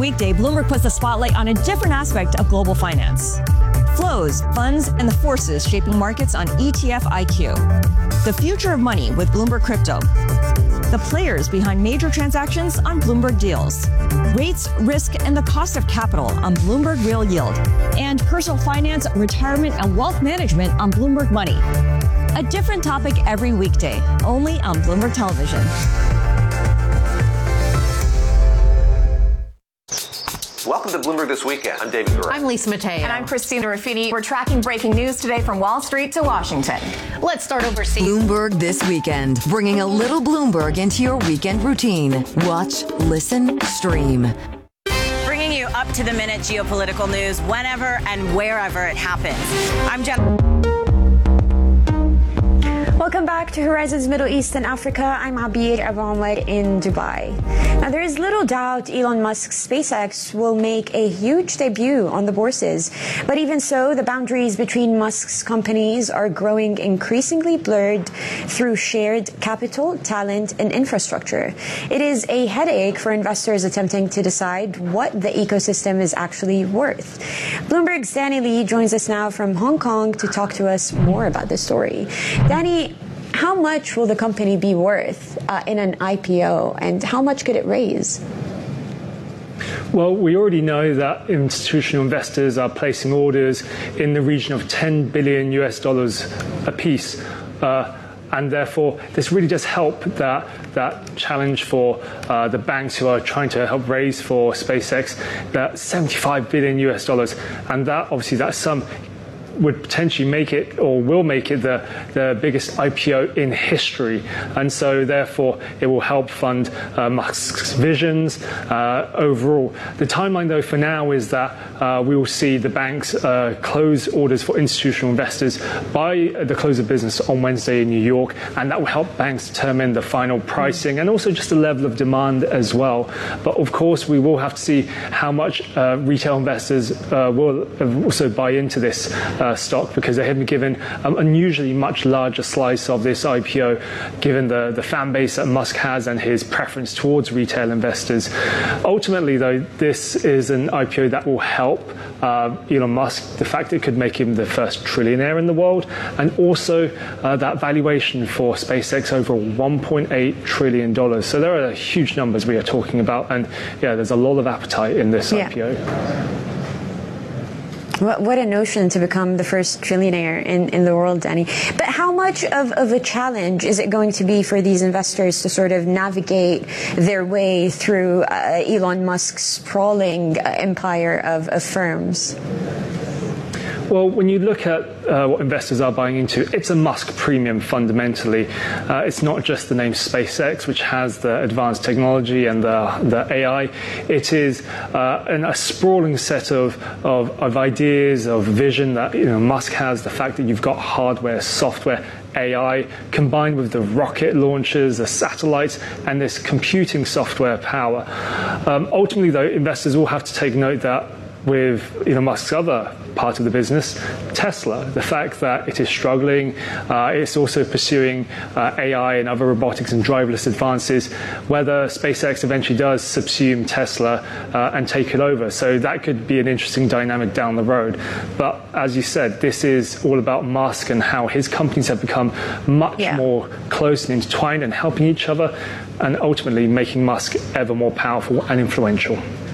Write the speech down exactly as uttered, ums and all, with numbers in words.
weekday, Bloomberg puts the spotlight on a different aspect of global finance. Flows, funds, and the forces shaping markets on E T F I Q. The future of money with Bloomberg Crypto. The players behind major transactions on Bloomberg Deals. Rates, risk, and the cost of capital on Bloomberg Real Yield. And personal finance, retirement, and wealth management on Bloomberg Money. A different topic every weekday, only on Bloomberg Television. Welcome to Bloomberg This Weekend. I'm David Gura. I'm Lisa Mateo. And I'm Christina Ruffini. We're tracking breaking news today from Wall Street to Washington. Let's start overseas. Bloomberg This Weekend, bringing a little Bloomberg into your weekend routine. Watch, listen, stream. Bringing you up-to-the-minute geopolitical news whenever and wherever it happens. I'm Jen. Welcome back to Horizons Middle East and Africa. I'm Abir Abahmed in Dubai. Now, there is little doubt Elon Musk's SpaceX will make a huge debut on the bourses. But even so, the boundaries between Musk's companies are growing increasingly blurred through shared capital, talent, and infrastructure. It is a headache for investors attempting to decide what the ecosystem is actually worth. Bloomberg's Danny Lee joins us now from Hong Kong to talk to us more about this story. Danny, how much will the company be worth uh, in an I P O, and how much could it raise? Well, we already know that institutional investors are placing orders in the region of ten billion U S dollars apiece. Uh, and therefore, this really does help that, that challenge for uh, the banks who are trying to help raise for SpaceX, that seventy-five billion U S dollars. And that, obviously, that sum would potentially make it, or will make it, the, the biggest I P O in history. And so therefore it will help fund uh, Musk's visions uh, overall. The timeline though for now is that uh, we will see the banks uh, close orders for institutional investors by the close of business on Wednesday in New York, and that will help banks determine the final pricing and also just the level of demand as well. But of course we will have to see how much uh, retail investors uh, will also buy into this uh, Uh, stock, because they have been given an um, unusually much larger slice of this I P O, given the, the fan base that Musk has and his preference towards retail investors. Ultimately, though, this is an I P O that will help uh, Elon Musk, the fact it could make him the first trillionaire in the world, and also uh, that valuation for SpaceX over one point eight trillion dollars. So there are huge numbers we are talking about, and yeah, there's a lot of appetite in this yeah. I P O. What, what a notion to become the first trillionaire in, in the world, Danny. But how much of, of a challenge is it going to be for these investors to sort of navigate their way through uh, Elon Musk's sprawling uh, empire of, of firms? Well, when you look at uh, what investors are buying into, it's a Musk premium fundamentally. Uh, it's not just the name SpaceX, which has the advanced technology and the, the A I. It is uh, an, a sprawling set of, of, of ideas, of vision that you know, Musk has, the fact that you've got hardware, software, A I, combined with the rocket launchers, the satellites, and this computing software power. Um, ultimately, though, investors will have to take note that with Elon Musk's other part of the business, Tesla, the fact that it is struggling, uh, it's also pursuing uh, A I and other robotics and driverless advances, whether SpaceX eventually does subsume Tesla uh, and take it over. So that could be an interesting dynamic down the road. But as you said, this is all about Musk and how his companies have become much yeah. more close and intertwined and helping each other, and ultimately making Musk ever more powerful and influential.